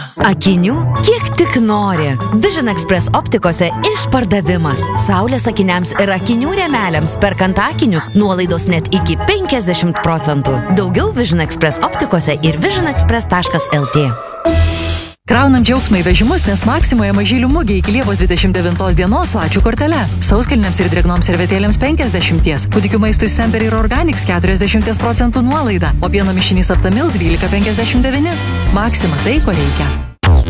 Akinių kiek tik nori. Vision Express optikose išpardavimas. Saulės akiniams ir akinių rėmeliams perkant akinius nuolaidos net iki 50%. Daugiau Vision Express optikose ir visionexpress.lt. Kraunam džiaugsmą į vežimus, nes Maksimoje mažylių mugė iki Liepos 29 dienos su ačiū kortele. Sauskelniams ir drėgnoms servetėlėms 50, kūdikių maistui Semper ir Organics 40% nuolaida, o pieno mišinys Aptamil 12,59. Maksima tai, ko reikia.